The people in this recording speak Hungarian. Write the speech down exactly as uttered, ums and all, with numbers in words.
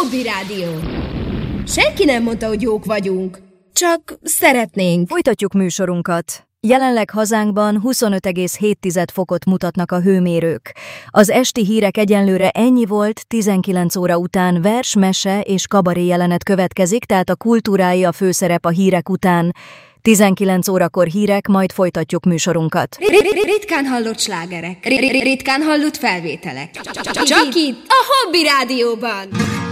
Hobby Rádió. Senki nem mondta, hogy jók vagyunk. Csak szeretnénk. Folytatjuk műsorunkat. Jelenleg hazánkban huszonöt egész hét fokot mutatnak a hőmérők. Az esti hírek egyenlőre ennyi volt, tizenkilenc óra után vers, mese és kabaré jelenet következik, tehát a kultúrái a főszerep a hírek után. tizenkilenc órakor hírek, majd folytatjuk műsorunkat. Ritkán hallott slágerek, ritkán hallott felvételek. Csak itt, a Hobby Rádióban.